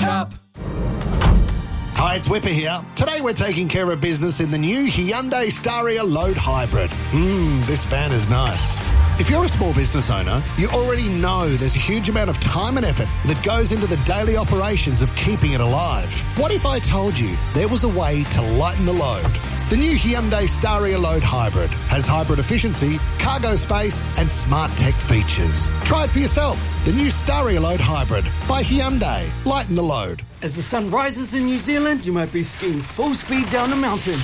Cup. Hi, it's Whipper here. Today we're taking care of business in the new Hyundai Staria Load Hybrid. This van is nice. If you're a small business owner, you already know there's a huge amount of time and effort that goes into the daily operations of keeping it alive. What if I told you there was a way to lighten the load? The new Hyundai Staria Load Hybrid has hybrid efficiency, cargo space and smart tech features. Try it for yourself. The new Staria Load Hybrid by Hyundai. Lighten the load. As the sun rises in New Zealand, you might be skiing full speed down a mountain.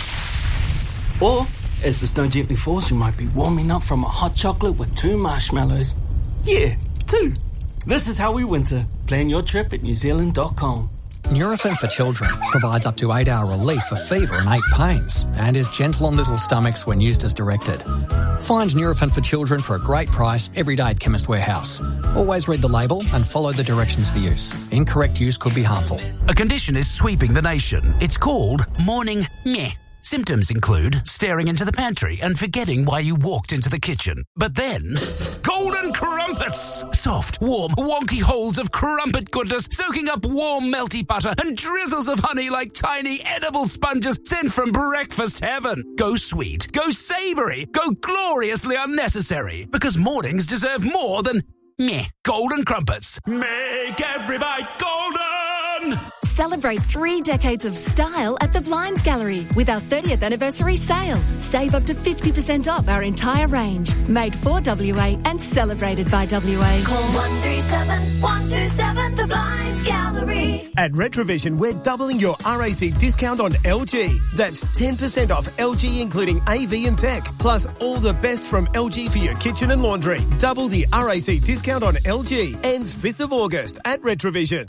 Or, as the snow gently falls, you might be warming up from a hot chocolate with 2 marshmallows. Yeah, 2. This is how we winter. Plan your trip at newzealand.com. Nurofen for Children provides up to 8-hour relief for fever and ache pains and is gentle on little stomachs when used as directed. Find Nurofen for Children for a great price every day at Chemist Warehouse. Always read the label and follow the directions for use. Incorrect use could be harmful. A condition is sweeping the nation. It's called morning meh. Symptoms include staring into the pantry and forgetting why you walked into the kitchen. But then, golden crumpets! Soft, warm, wonky holes of crumpet goodness soaking up warm, melty butter and drizzles of honey like tiny edible sponges sent from breakfast heaven. Go sweet, go savoury, go gloriously unnecessary. Because mornings deserve more than meh. Golden crumpets. Make every bite golden! Celebrate 3 decades of style at the Blinds Gallery with our 30th anniversary sale. Save up to 50% off our entire range. Made for WA and celebrated by WA. Call 137 127 The Blinds Gallery. At Retrovision, we're doubling your RAC discount on LG. That's 10% off LG, including AV and tech, plus all the best from LG for your kitchen and laundry. Double the RAC discount on LG. Ends 5th of August at Retrovision.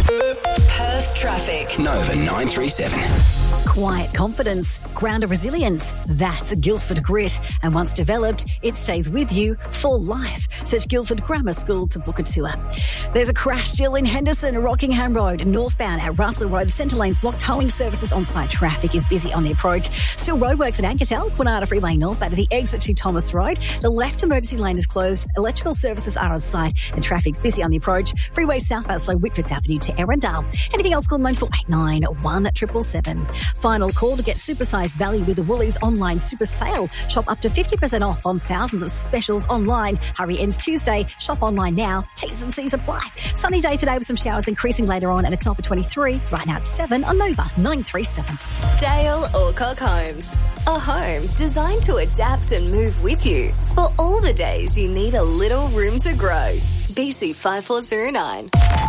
Perth traffic. Nova 937. Quiet confidence, grounded resilience. That's Guildford Grit. And once developed, it stays with you for life. Search Guildford Grammar School to book a tour. There's a crash still in Henderson, Rockingham Road, northbound at Russell Road. The centre lane's blocked. Towing services on-site. Traffic is busy on the approach. Still roadworks at Ankertel, Quinata Freeway northbound to the exit to Thomas Road. The left emergency lane is closed. Electrical services are on site and traffic's busy on the approach. Freeway southbound, so Whitfords Avenue to Erindale. Anything else, call 9489 1777. Final call to get supersized value with the Woolies online super sale. Shop up to 50% off on thousands of specials online. Hurry ends Tuesday. Shop online now. T's and C's apply. Sunny day today with some showers increasing later on, and it's up at 23. Right now it's 7 on Nova 937. Dale Alcock Homes. A home designed to adapt and move with you for all the days you need a little room to grow. BC 5409.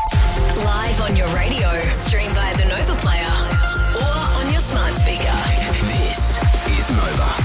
Live on your radio. Stream via the Nova Player or on your smart speaker. This is Nova.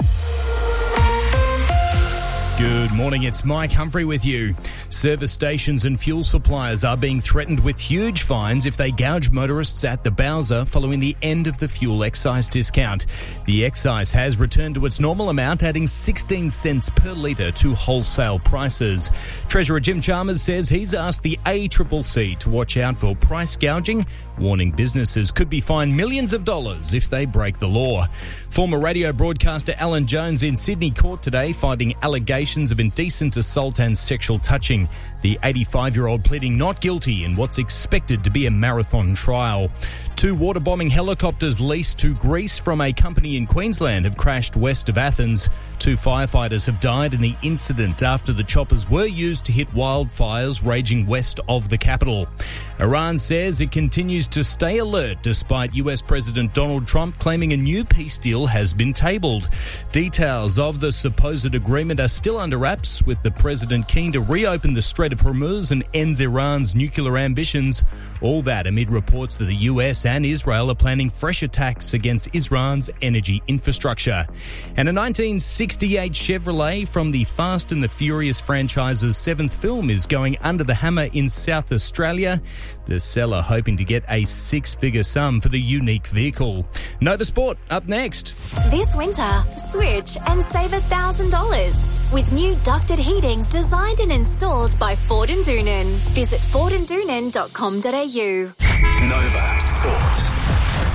Good morning, it's Mike Humphrey with you. Service stations and fuel suppliers are being threatened with huge fines if they gouge motorists at the Bowser following the end of the fuel excise discount. The excise has returned to its normal amount, adding 16 cents per litre to wholesale prices. Treasurer Jim Chalmers says he's asked the ACCC to watch out for price gouging, warning businesses could be fined millions of dollars if they break the law. Former radio broadcaster Alan Jones in Sydney court today fighting allegations of indecent assault and sexual touching. The 85-year-old pleading not guilty in what's expected to be a marathon trial. 2 waterbombing helicopters leased to Greece from a company in Queensland have crashed west of Athens. 2 firefighters have died in the incident after the choppers were used to hit wildfires raging west of the capital. Iran says it continues to stay alert despite US President Donald Trump claiming a new peace deal has been tabled. Details of the supposed agreement are still under wraps, with the president keen to reopen the Strait of Hormuz and ends Iran's nuclear ambitions. All that amid reports that the US and Israel are planning fresh attacks against Iran's energy infrastructure. And a 1968 Chevrolet from the Fast and the Furious franchise's 7th film is going under the hammer in South Australia. The seller hoping to get a 6-figure sum for the unique vehicle. Nova Sport up next. This winter, switch and save $1,000 with new ducted heating designed and installed by Ford and Doonan. Visit fordandoonan.com.au. Nova Sport.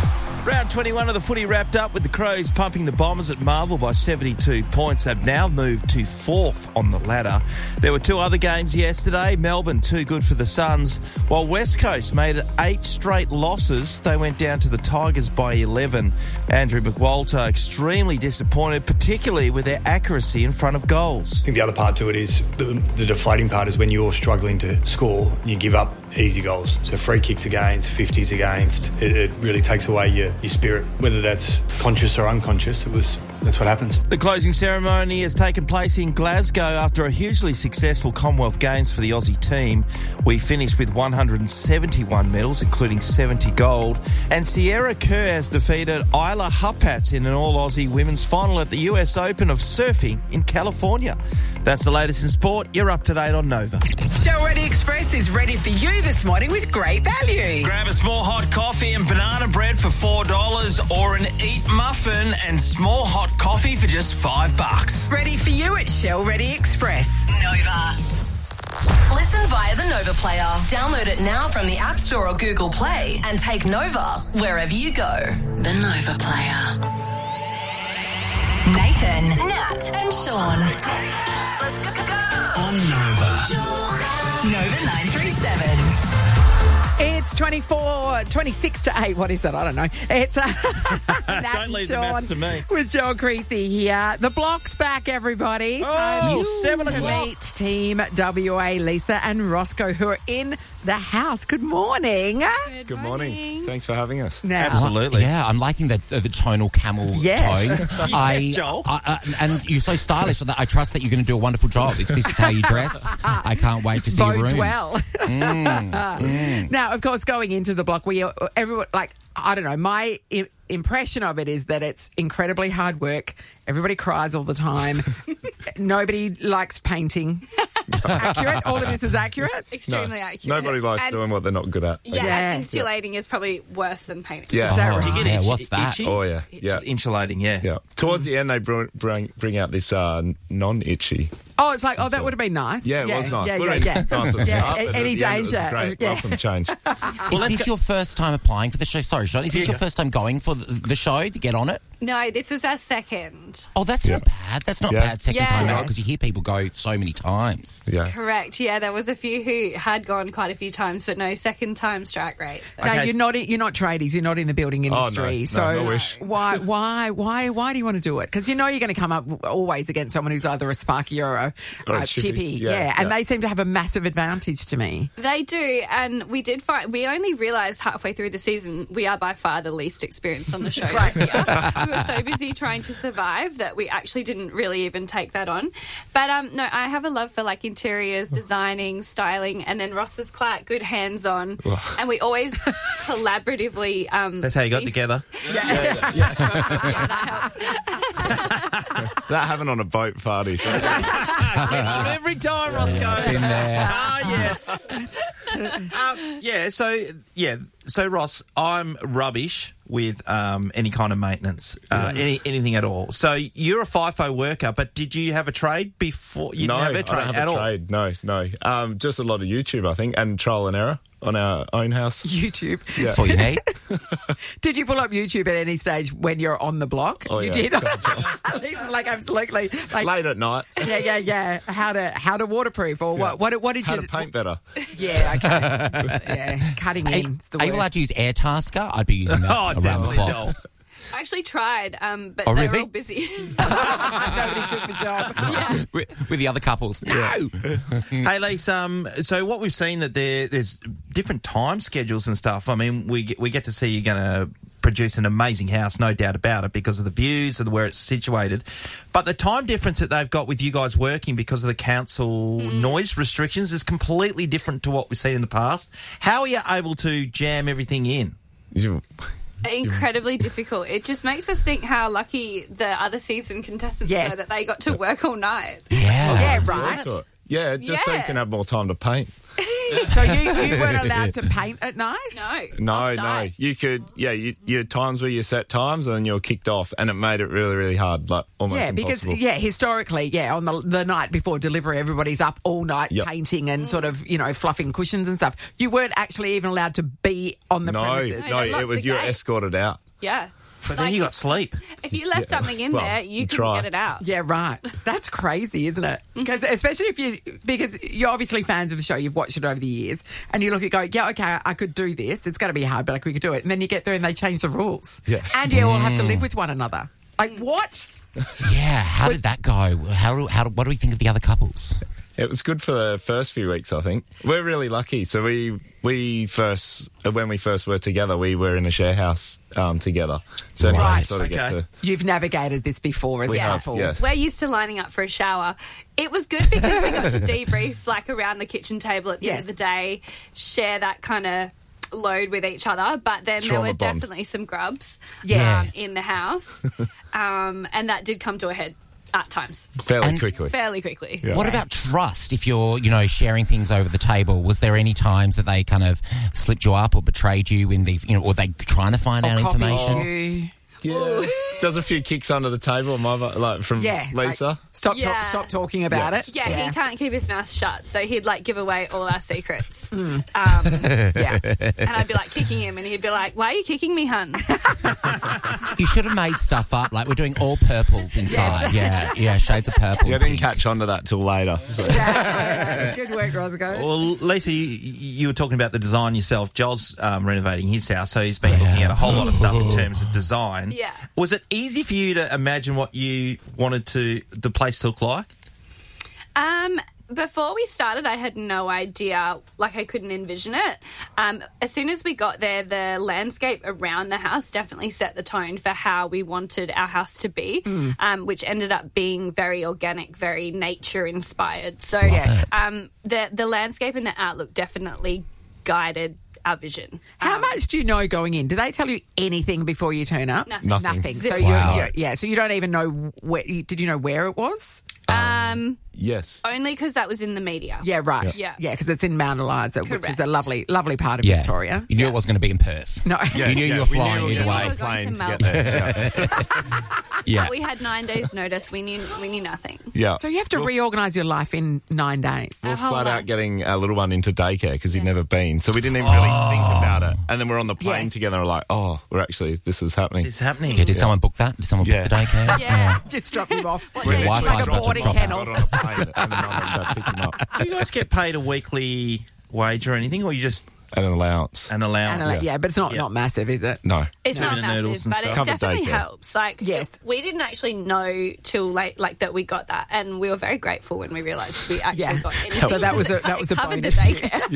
Round 21 of the footy wrapped up with the Crows pumping the Bombers at Marvel by 72 points. They've now moved to 4th on the ladder. There were 2 other games yesterday. Melbourne, too good for the Suns, while West Coast made it 8 straight losses. They went down to the Tigers by 11. Andrew McWalter extremely disappointed, particularly with their accuracy in front of goals. I think the other part to it is the deflating part is when you're struggling to score, you give up easy goals. So free kicks against, 50s against, it really takes away your spirit. Whether that's conscious or unconscious, that's what happens. The closing ceremony has taken place in Glasgow after a hugely successful Commonwealth Games for the Aussie team. We finished with 171 medals, including 70 gold. And Sierra Kerr has defeated Isla Huppatz in an all-Aussie women's final at the US Open of Surfing in California. That's the latest in sport. You're up to date on Nova. Show Ready Express is ready for you this morning with great value. Grab a small hot coffee and banana bread for $4 or an Eat muffin and small hot coffee for just $5. Ready for you at Shell Ready Express. Nova. Listen via the Nova Player. Download it now from the App Store or Google Play and take Nova wherever you go. The Nova Player. Nathan, Nat and Sean. Let's go. On Nova. Nova 937. It's 26 to 8. What is it? I don't know. It's Nat Don't leave the maths to me. with Joel Creasy here. The block's back, everybody. Oh, 7 to o'clock. meet Team WA, Lisa and Roscoe, who are in the house. Good morning. Good morning. Thanks for having us. Now, Absolutely. Yeah, I'm liking the tonal camel Yes. tones. Joel. And you're so stylish that I trust that you're going to do a wonderful job. If this is how you dress, I can't wait to see your bodes rooms. well. Now, of course, going into the block, everyone, like, I don't know, my impression of it is that it's incredibly hard work. Everybody cries all the time. Nobody likes painting. Accurate? All of this is accurate? Extremely accurate. Nobody likes And- doing what they're not good at. Yeah, insulating is probably worse than painting. Yeah. Is that right? Do you get what's that? itchy? Oh, yeah. Insulating, yeah. Yeah. Towards the end, they bring out this non-itchy. Oh, it's like, oh, that would have been nice. Yeah, it was nice. Yeah, Would yeah, have yeah. been nice at the start, but Any at the end it was danger? great. Yeah. Welcome change. Is this your first time applying for the show? Sorry, Sean. Is this your first time going for the show to get on it? No, this is our second. Oh, that's not bad. That's not bad second time out because you hear people go so many times. Yeah. Correct. Yeah, there was a few who had gone quite a few times, but no second time strike rate. So. No, you're not tradies. You're not in the building industry. no, so no wish. why do you want to do it? Because you know you're going to come up always against someone who's either a Sparky or a Chippy. Yeah, and they seem to have a massive advantage to me. They do, and we only realised halfway through the season we are by far the least experienced on the show this year. We were so busy trying to survive that we actually didn't really even take that on. But no, I have a love for like interiors, designing, styling, and then Ross is quite good hands-on, and we always collaboratively. That's how you got together. Yeah, that helps. That happened on a boat party. Every time, Roscoe. Been there. Yes. So Ross, I'm rubbish with any kind of maintenance, anything at all. So you're a FIFO worker, but did you have a trade before? You No, didn't have a I trade don't at have a all. trade. No. Just a lot of YouTube, I think, and trial and error on our own house. YouTube. Yeah. That's all you need. Did you pull up YouTube at any stage when you're on the block? Oh, you yeah. did. Like absolutely. Like, Late at night. Yeah. How to waterproof or what did How you to paint better. Yeah, okay. Yeah, cutting in. Is the Are you word. allowed to use Airtasker? I'd be using that around the definitely, clock. Joel. I actually tried, but Oh, they were really? all busy. Nobody took the job. With the other couples. No. Hey, Lise, so what we've seen that there's different time schedules and stuff. I mean, we get to see you're going to produce an amazing house, no doubt about it, because of the views and where it's situated. But the time difference that they've got with you guys working because of the council noise restrictions is completely different to what we've seen in the past. How are you able to jam everything in? Incredibly difficult. It just makes us think how lucky the other season contestants were that they got to work all night. Yeah, right. Yeah, just so you can have more time to paint. So you weren't allowed to paint at night? No. You could, your times were your set times and then you're kicked off and it made it really, really hard, like almost impossible. Because, historically, on the night before delivery, everybody's up all night painting and sort of, fluffing cushions and stuff. You weren't actually even allowed to be on the premises. No, it was, you were escorted out. Yeah. But then you got sleep. If you left something in there, you couldn't get it out. Yeah, right. That's crazy, isn't it? Because especially because you're obviously fans of the show, you've watched it over the years, and you look at it going, yeah, okay, I could do this. It's going to be hard, but we could do it. And then you get there and they change the rules. Yeah. And you all have to live with one another. Like, what? Yeah, how did that go? What do we think of the other couples? It was good for the first few weeks, I think. We're really lucky. So when we first were together, we were in a share house together. So Right. sort of get to... You've navigated this before as a couple. yeah. We're used to lining up for a shower. It was good because we got to debrief like around the kitchen table at the end of the day, share that kind of load with each other, but then there were definitely some grubs in the house, and that did come to a head at times. Fairly quickly. Yeah. What about trust? If you're, sharing things over the table, was there any times that they kind of slipped you up or betrayed you in the, or they trying to find out information? Yeah. There's a few kicks under the table, from Lisa. Stop talking about it. Yeah, he can't keep his mouth shut, so he'd give away all our secrets. And I'd be kicking him, and he'd be like, "Why are you kicking me, hun?" You should have made stuff up. We're doing all purples inside. Yes. Yeah, shades of purple. Yeah, I didn't catch on to that till later. So. Good work, Roscoe. Well, Lisa, you were talking about the design yourself. Joel's renovating his house, so he's been looking at a whole lot of stuff in terms of design. Yeah. Was it easy for you to imagine what you wanted the place to look like? Before we started, I had no idea. I couldn't envision it. As soon as we got there, the landscape around the house definitely set the tone for how we wanted our house to be, which ended up being very organic, very nature-inspired. So the landscape and the outlook definitely guided our vision. How much do you know going in? Do they tell you anything before you turn up? Nothing. So so you don't even know where. Did you know where it was? Yes. Only because that was in the media. Yeah, right. Yeah, because it's in Mount Eliza, which is a lovely part of Yeah. Victoria. You knew it wasn't going to be in Perth. No. You knew you were flying either way. We were going to Melbourne. Yeah. We had 9 days' notice. We knew nothing. Yeah. So you have to reorganise your life in 9 days. We're flat out getting a little one into daycare because he'd never been. So we didn't even really think about it. And then we're on the plane together and we're like, this is happening. It's happening. Yeah, did someone book that? Did someone book the daycare? Yeah. Just drop him off. Bring Wi-Fi's about to drop out. Got on a plane and then mum and dad picked him up. Do you guys get paid a weekly wage or anything, or you just... An allowance. An allowance. Yeah, but it's not massive, is it? No. It's not massive, but it definitely helps. We didn't actually know till late, that we got that, and we were very grateful when we realised we actually got anything. So that was a covered bonus. the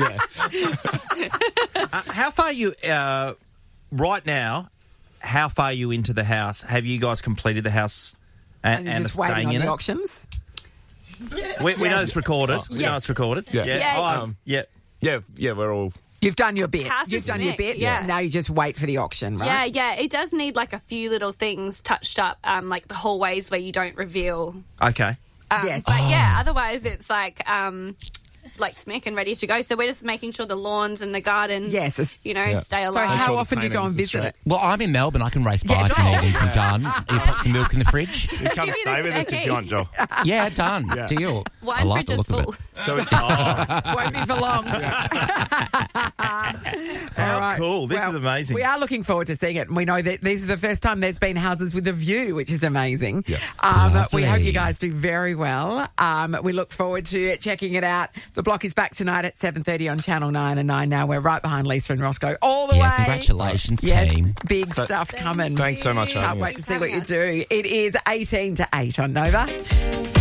daycare. How far are you right now? How far are you into the house? Have you guys completed the house and you're just are waiting staying on in the it? auctions? We know it's recorded. We know it's recorded. Yeah, we're all... You've done your bit. House You've is done your sick, bit. yeah. Now you just wait for the auction, right? Yeah. It does need a few little things touched up, like the hallways where you don't reveal. Okay. Yes. But otherwise it's smick and ready to go. So we're just making sure the lawns and the gardens, stay alive. So how often do you go and visit it? Well, I'm in Melbourne. I can race by if you need anything done. You put some milk in the fridge. You come stay with us if you want, Joel. Yeah, done. Deal. Wine I like the fridge is look full. of it. So it's... Won't be for long. How cool. This is amazing. We are looking forward to seeing it. And we know that these are the first time there's been houses with a view, which is amazing. Yeah. We hope you guys do very well. We look forward to checking it out. The block is back tonight at 7:30 on Channel 9 and 9 now. We're right behind Lisa and Roscoe all the way. Congratulations, team. Big stuff coming. Thanks so much. Can't wait to see what you do. It is 18 to 8 on Nova.